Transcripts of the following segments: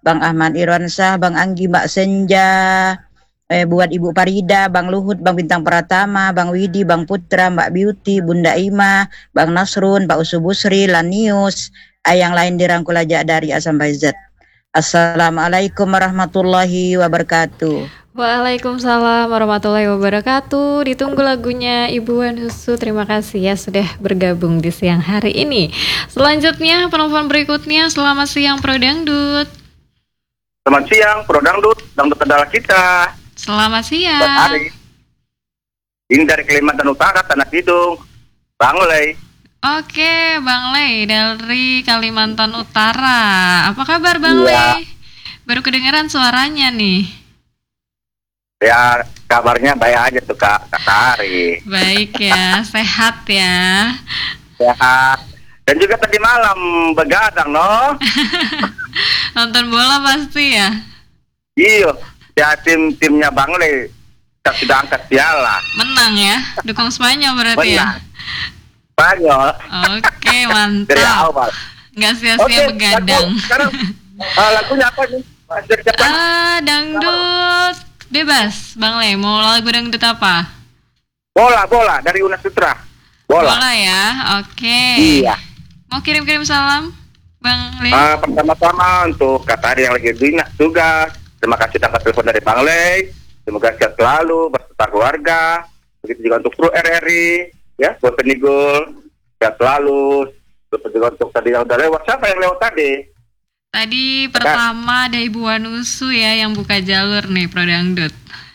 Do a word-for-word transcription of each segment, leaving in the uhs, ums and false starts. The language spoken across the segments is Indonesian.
Bang Ahmad Irwansyah, Bang Anggi, Mbak Senja, eh, buat Ibu Farida, Bang Luhut, Bang Bintang Pratama, Bang Widi, Bang Putra, Mbak Beauty, Bunda Ima, Bang Nasrun, Pak Usu Busri, Lanius, eh, yang lain dirangkul aja dari A sampai Z. Assalamualaikum warahmatullahi wabarakatuh. Waalaikumsalam warahmatullahi wabarakatuh. Ditunggu lagunya Ibu Wan Husu. Terima kasih ya sudah bergabung di siang hari ini. Selanjutnya penelpon berikutnya. Selamat siang Pro Dangdut. Selamat siang Pro Dangdut, Dangdut adalah kita. Selamat siang. Buat hari. Ini dari Kalimantan Utara, Tanah Tidung, Bang Lei. Oke, Bang Lei dari Kalimantan Utara. Apa kabar Bang Iya. Lei? Baru kedengeran suaranya nih. Ya, kabarnya baik aja tuh Kak, Kak Sari. Baik ya, sehat ya. Sehat. Dan juga tadi malam begadang, no? Nonton bola pasti ya? Iya, ya tim-timnya Bang Lei kita sudah angkat piala. Menang ya? Dukung Spanyol berarti ya? Menang. Spanyol. Oke, Dari mantap. awal. Nggak sia-sia Oke, begadang. lagu- sekarang uh, lagunya apa nih? Mas, dari siapa? Ah, dangdut bebas, Bang Le. Mau lagu dangdut apa? Bola, bola dari Unas Sutra. Bola. Bola ya, oke. Iya. Mau kirim-kirim salam, Bang Le? Uh, pertama-tama untuk Kak Tari yang lagi dinas tugas, terima kasih dapat telepon dari Bang Lei. Semoga sehat selalu beserta keluarga. Begitu juga untuk kru R R I, ya, buat penigul sehat selalu. Begitu juga untuk tadi yang udah lewat. Siapa yang lewat tadi? Tadi pertama ada Ibu Wanusu ya yang buka jalur nih Pro Dangdut.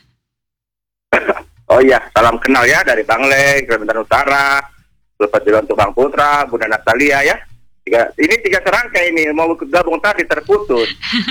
Oh iya, salam kenal ya dari Bang Lei, Kalimantan Utara. Begitu juga untuk Bang Putra, Bunda Natalia ya. Tiga, ini tiga serangkai ini mau gabung tadi terputus.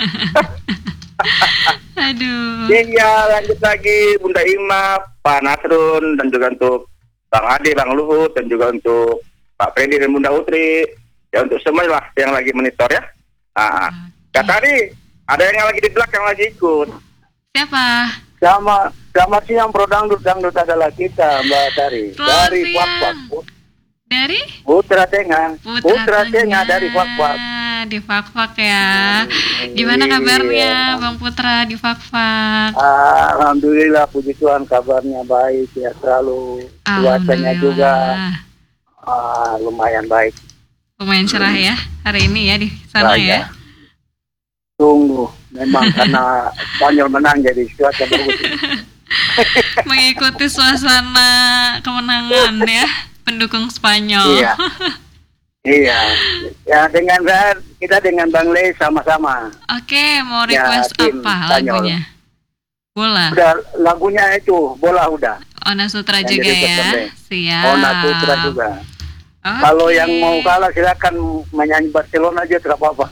Aduh. Iya, lanjut lagi Bunda Ima, Pak Nasrun, dan juga untuk Bang Ade, Bang Luhut, dan juga untuk Pak Freddy dan Bunda Utri. Ya untuk semua lah yang lagi monitor ya. Nah, Kak Tari, ada yang lagi di belakang lagi ikut. Siapa? Selamat, selamat siang Pro Dangdut, Dangdut adalah kita Mbak Tari. Selamat Dari siang. Kwak-Kwak. Dari? Putra Tengah. Putra Tengah dari Kwak-Kwak. Di Fak-Fak ya. Gimana kabarnya Bang Putra di Fak-Fak? Alhamdulillah, puji Tuhan kabarnya baik ya, selalu cuacanya juga ah, lumayan baik. Lumayan cerah ya hari ini ya di sana Baik, ya. Tunggu, memang karena Spanyol menang jadi cuaca bagus. Mengikuti suasana kemenangan ya pendukung Spanyol. Iya. Iya. Ya dengan kita dengan Bang Lei sama-sama. Oke, mau Ya, request tim apa Spanyol. lagunya? Bola. Udah lagunya itu bola udah. Ona Sutra Yang juga jadi ya. peserta. Siap. Ona Putra juga. Oke. Kalau yang mau kalah silakan menyanyi Barcelona aja tidak apa-apa.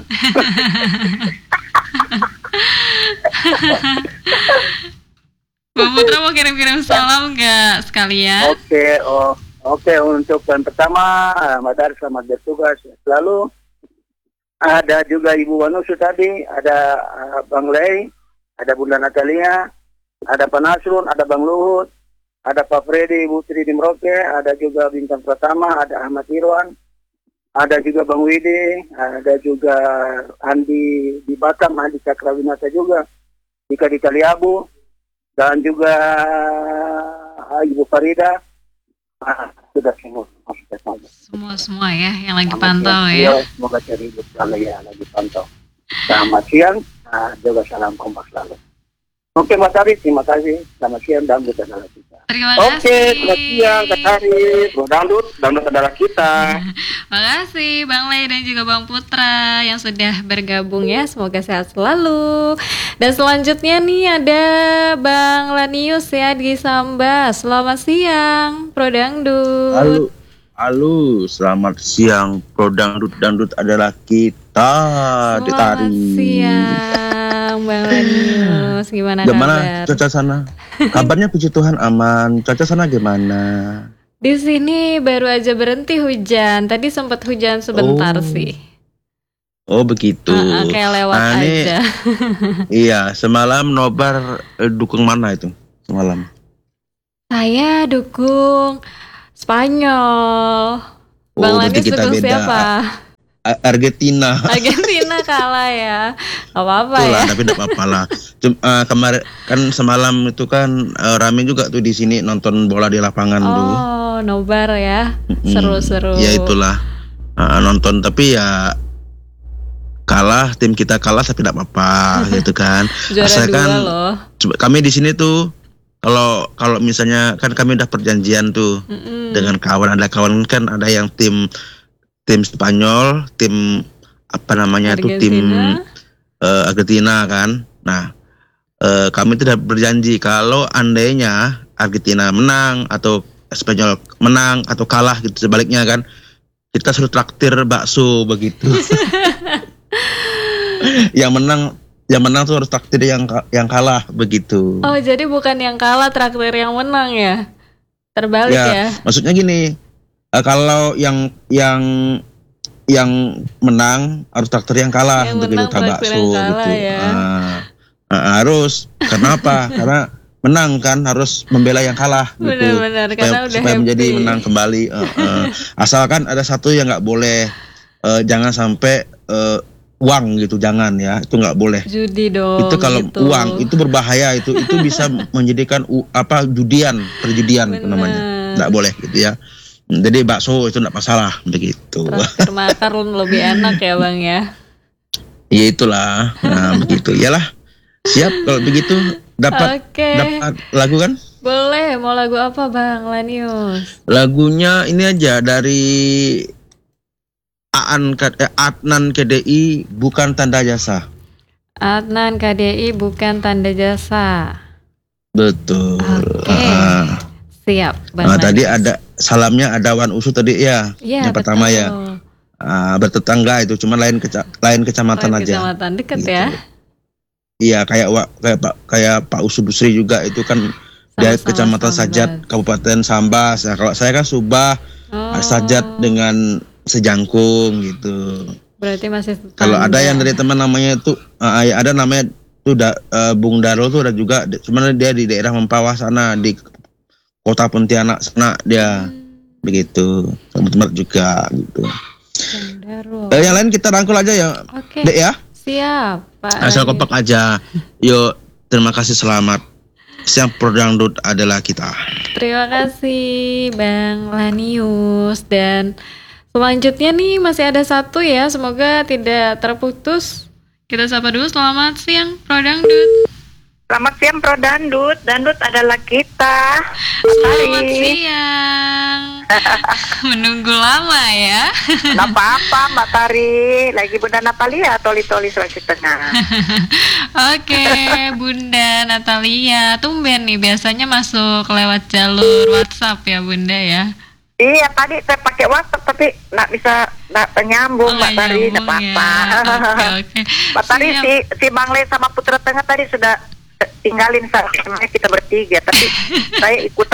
Bang Putra mau kirim-kirim salam nggak sekalian? Oke, oh, oke untuk yang pertama Mbak Tari selamat bertugas selalu. Ada juga Ibu Wanusu tadi, ada uh, Bang Lei, ada Bunda Natalia, ada Pak Nasrun, ada Bang Luhut, ada Pak Freddy, Ibu Tri di Merauke, ada juga Bintang Pratama, ada Ahmad Irwan, ada juga Bang Widi, ada juga Andi di Batam, Andi Cakrawinata juga, Dika di Kaliabu, dan juga uh, Ibu Farida. Ah, sudah semua. Semua semua ya yang lagi pantau ya. Semoga cari hidup selalu ya lagi pantau. Selamat siang, nah, juga salam kompak selalu. Oke Mas Tari, terima kasih. Selamat siang, Dangdut adalah kita. Terima Oke, kasih. selamat siang Kak Tari. Pro Dangdut, Dangdut adalah kita. Makasih Bang Lei dan juga Bang Putra yang sudah bergabung ya. Semoga sehat selalu. Dan selanjutnya nih ada Bang Lanius ya di Samba. Selamat siang Pro Dangdut. Halo, halo, selamat siang. Pro Dangdut, Dangdut adalah kita. Selamat Ditari. siang Bang Lanius. Gimana Gimana kabar? cuaca sana? Kabarnya puji Tuhan aman. Cuaca sana gimana? Di sini baru aja berhenti hujan. Tadi sempat hujan sebentar Oh. sih. Oh begitu. Ah, ah, kayak lewat Nah, ini- aja. Iya, semalam nobar eh, dukung mana itu? Semalam. Saya dukung Spanyol. Oh, Bang berarti Lanius kita dukung beda. siapa? A- Argentina. Argentina. kalah ya. Gak apa-apa ya. Itulah, tapi tidak apa-apa lah. Cum- eh, kemarin kan semalam itu kan eh, rame juga tuh di sini nonton bola di lapangan tuh. Oh, nobar ya. Mm, Seru-seru. Ya itulah eh, nonton, tapi ya kalah, tim kita kalah tapi tidak apa-apa gitu kan. Juara Asalkan dua loh. coba kami di sini tuh kalau kalau misalnya kan kami udah perjanjian tuh Mm-mm. dengan kawan, ada kawan kan ada yang tim tim Spanyol, tim apa namanya tuh tim Argentina. eh, Argentina kan. Nah, eh, kami tidak berjanji kalau andainya Argentina menang atau Spanyol menang atau kalah gitu sebaliknya kan, kita suruh traktir bakso begitu. Yang menang yang menang tuh harus traktir yang ka- yang kalah begitu. Oh, jadi bukan yang kalah traktir yang menang ya? Terbalik ya? Maksudnya gini, eh, kalau yang yang yang menang harus traktir yang kalah Yang untuk menang kita traktir bakso yang kalah gitu. ya. Ah, ah, harus. Kenapa? Karena menang kan harus membela yang kalah gitu. Benar-benar, supaya, karena udah supaya menjadi happy. menang kembali. Eh, eh. Asalkan ada satu yang nggak boleh, eh, jangan sampai eh, uang gitu, jangan ya, itu nggak boleh. Judi dong. Itu kalau gitu. uang itu berbahaya, itu itu bisa menjadikan u- apa judian, perjudian itu namanya, Benar. nggak boleh gitu ya. Jadi bakso itu nggak masalah begitu. Traktir makan lebih enak ya bang ya? Ya itulah, nah begitu, iyalah. Siap kalau begitu, dapat Oke. dapat lagu kan? Boleh, mau lagu apa bang Lanius? Lagunya ini aja dari Aan K- eh, Adnan K D I, bukan tanda jasa. Adnan K D I bukan tanda jasa. Betul. Oke. Ah. Siap bang Nah, tadi Lanius. ada salamnya ada Wan Usu tadi ya. Iya, yang pertama betul. ya. Ah, bertetangga itu, cuma lain keca- lain kecamatan Lain aja. kecamatan deket Gitu. ya. Iya, kayak Wa- kayak Pak kayak Pak Usu Busri juga itu kan dia Sama-sama kecamatan Sambas. Sajat, Kabupaten Sambas. Nah, kalau saya kan Subah, Oh, Sajat dengan Sejangkung gitu. berarti masih Kalau ada tetangga. yang dari teman namanya itu ah, ya ada namanya tuh da, eh, Bung Darul tuh ada juga, cuman dia di daerah Mempawah sana, di Kota Pontianak sana dia. Begitu. Teman-teman juga gitu. Bang Darul. Eh, yang lain kita rangkul aja ya, Oke. Dek ya. Siap Pak. Asal Lanius. kompak aja. Yuk, terima kasih, selamat. Siang Prodangdut adalah kita. Terima kasih Bang Lanius. Dan selanjutnya nih masih ada satu ya, semoga tidak terputus. Kita sapa dulu, selamat siang Prodangdut. Selamat siang Pro Dandut, Dandut adalah kita. Selamat Mari. siang. Menunggu lama ya. Nggak apa-apa Mbak Tari, lagi Bunda Natalia toli-toli Sulawesi Tengah. Oke, Bunda Natalia, tumben nih biasanya masuk lewat jalur WhatsApp ya Bunda ya. Iya tadi saya pakai WhatsApp tapi nggak bisa nggak nyambung Mbak nggak Tari, nggak nyambung ya. apa-apa. Oke, oke. Mbak Tari Siap. si si Bang Le sama Putra Tengah tadi sudah tinggalin saya, kita bertiga tapi saya ikutan.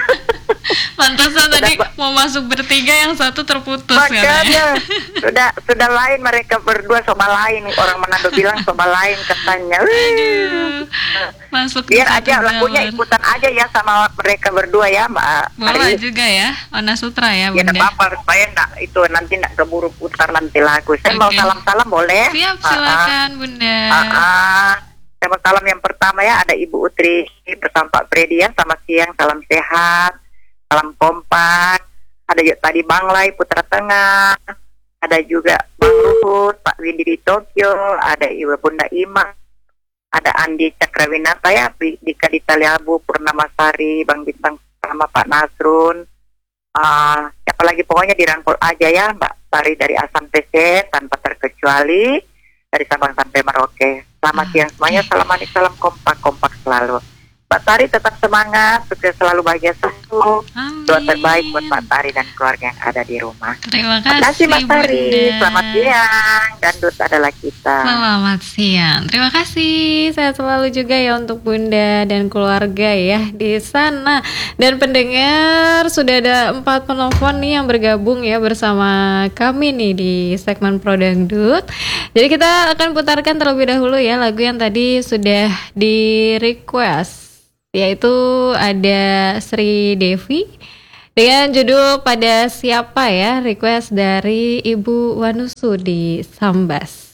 Pantesan tadi Sudah, Mbak. mau masuk bertiga, yang satu terputus Makanya katanya. sudah sudah lain mereka berdua sama lain, orang Manado bilang sama lain katanya. Aduh, masuk di Biar satu aja lagunya jalur. ikutan aja ya sama mereka berdua ya Mbak. Boleh Ari. juga ya, Ona Sutra ya Ya Bunda. enggak apa-apa supaya enggak itu nanti enggak keburu putar nanti lagu. Saya mau Oke. salam-salam boleh? Siap, Ah, ah. silakan Bunda. Ah, ah. Saya mau salam yang pertama ya, ada Ibu Utri bersama Pak Freddy ya, selamat siang, salam sehat, salam kompak. Ada juga tadi Bang Lai Putra Tengah, ada juga Bang Luhut, Pak Windy di Tokyo, ada Ibu Bunda Ima, ada Andi Cakrawinata ya, Dika di Taliabu, Purnamasari, Bang Bintang sama Pak Nasrun. Ah, siapa lagi pokoknya dirangkul aja ya Mbak Tari dari Asam T C tanpa terkecuali dari Sabang sampai Merauke. Selamat siang semuanya, salam manis, salam kompak, kompak selalu. Mbak Tari tetap semangat, sukses selalu, bahagia selalu. Amin. Doa terbaik buat Mbak Tari dan keluarga yang ada di rumah. Terima Terima kasih, kasih Mbak Tari, Bunda. selamat siang, dan Dut adalah kita. Selamat siang. Terima kasih. Sehat selalu juga ya untuk Bunda dan keluarga ya di sana. Dan pendengar, sudah ada empat penelpon nih yang bergabung ya bersama kami nih di segmen Pro Dangdut. Jadi kita akan putarkan terlebih dahulu ya lagu yang tadi sudah di request, yaitu ada Sri Devi dengan judul Pada Siapa ya, request dari Ibu Wanusu di Sambas.